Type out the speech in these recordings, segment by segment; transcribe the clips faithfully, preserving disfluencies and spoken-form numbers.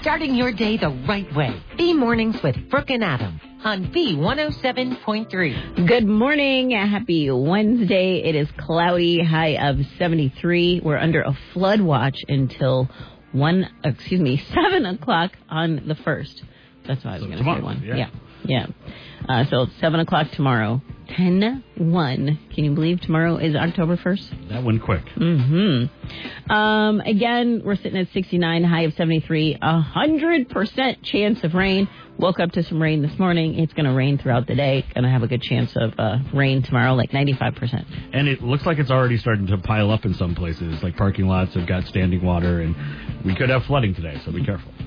starting your day the right way. B Mornings with Brooke and Adam on B one oh seven point three. Good morning. Happy Wednesday. It is cloudy, high of seventy-three. We're under a flood watch until one, excuse me, seven o'clock on the first. That's what I was so going to say. One. Yeah. Yeah. yeah. Uh, so it's seven o'clock tomorrow. ten one. Can you believe tomorrow is October first? That went quick. Mm-hmm. Um, again, we're sitting at sixty-nine, high of seventy-three, one hundred percent chance of rain. Woke up to some rain this morning. It's going to rain throughout the day. Going to have a good chance of uh, rain tomorrow, like ninety-five percent. And it looks like it's already starting to pile up in some places. Like parking lots have got standing water, and we could have flooding today, so be careful.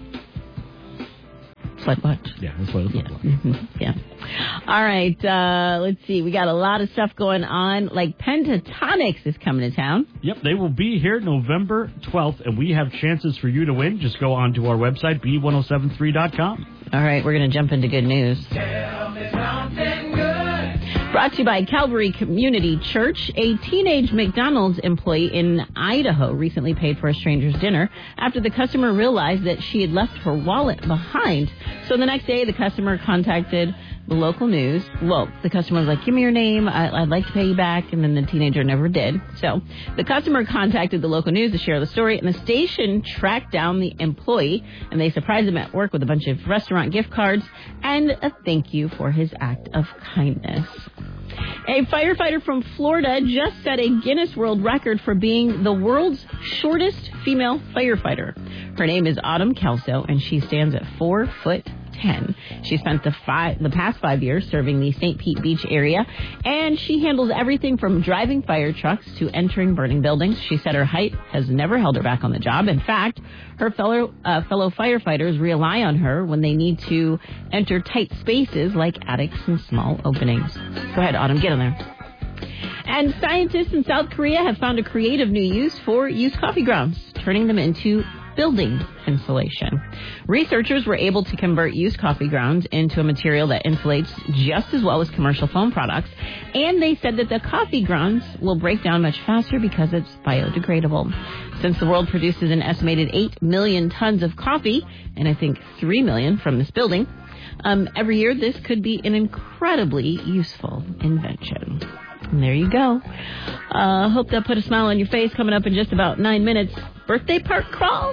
Flood watch. Yeah, that's what it's yeah. like. Mm-hmm. Yeah. All right. Uh, let's see. We got a lot of stuff going on. Like Pentatonix is coming to town. Yep, they will be here November twelfth, and we have chances for you to win. Just go on to our website, B one oh seven three dot com. All right, we're going to jump into good news. Tell me something good. Brought to you by Calvary Community Church. A teenage McDonald's employee in Idaho recently paid for a stranger's dinner after the customer realized that she had left her wallet behind. So the next day, the customer contacted the local news. Well, the customer was like, give me your name. I- I'd like to pay you back. And then the teenager never did. So the customer contacted the local news to share the story. And the station tracked down the employee. And they surprised him at work with a bunch of restaurant gift cards and a thank you for his act of kindness. A firefighter from Florida just set a Guinness World Record for being the world's shortest female firefighter. Her name is Autumn Kelso, and she stands at four foot ten. She spent the five, the past five years serving the Saint Pete Beach area, and she handles everything from driving fire trucks to entering burning buildings. She said her height has never held her back on the job. In fact, her fellow uh, fellow firefighters rely on her when they need to enter tight spaces like attics and small openings. Go ahead, Autumn, get in there. And scientists in South Korea have found a creative new use for used coffee grounds, turning them into building insulation. Researchers were able to convert used coffee grounds into a material that insulates just as well as commercial foam products, and they said that the coffee grounds will break down much faster because it's biodegradable. Since the world produces an estimated eight million tons of coffee, and I think three million from this building, um, every year this could be an incredibly useful invention. And there you go. Uh, hope that put a smile on your face. Coming up in just about nine minutes. Birthday park crawl.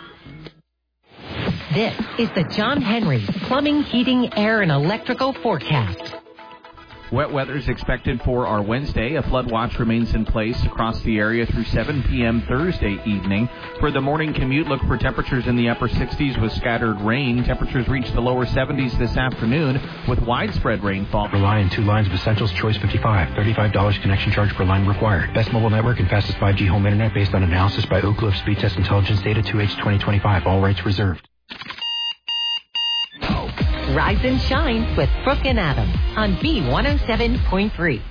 This is the John Henry Plumbing, Heating, Air, and Electrical Forecast. Wet weather is expected for our Wednesday. A flood watch remains in place across the area through seven p.m. Thursday evening. For the morning commute, look for temperatures in the upper sixties with scattered rain. Temperatures reach the lower seventies this afternoon with widespread rainfall. Rely on two lines of Essentials Choice fifty-five. thirty-five dollars connection charge per line required. Best mobile network and fastest five G home internet based on analysis by Oak Cliff Speed Test Intelligence Data two H twenty twenty-five. All rights reserved. Rise and shine with Brooke and Adam on B one oh seven point three.